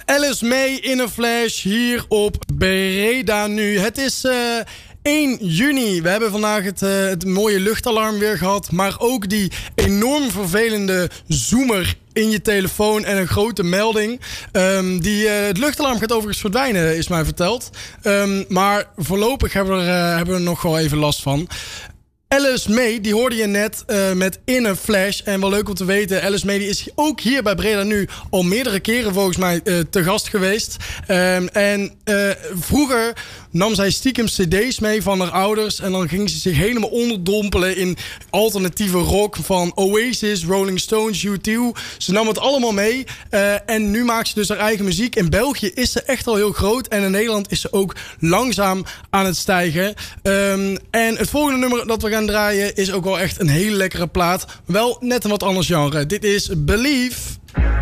Alice May in een flash hier op Breda nu. Het is 1 juni. We hebben vandaag het mooie luchtalarm weer gehad. Maar ook die enorm vervelende zoemer in je telefoon en een grote melding. Het luchtalarm gaat overigens verdwijnen, is mij verteld. Maar voorlopig hebben we er nog wel even last van. Alice May, die hoorde je net met In a Flash. En wel leuk om te weten, Alice May die is ook hier bij Breda nu al meerdere keren volgens mij te gast geweest. Vroeger nam zij stiekem cd's mee van haar ouders. En dan ging ze zich helemaal onderdompelen in alternatieve rock van Oasis, Rolling Stones, U2. Ze nam het allemaal mee. En nu maakt ze dus haar eigen muziek. In België is ze echt al heel groot. En in Nederland is ze ook langzaam aan het stijgen. En het volgende nummer dat we gaan draaien is ook wel echt een hele lekkere plaat. Wel net een wat anders genre. Dit is Believe.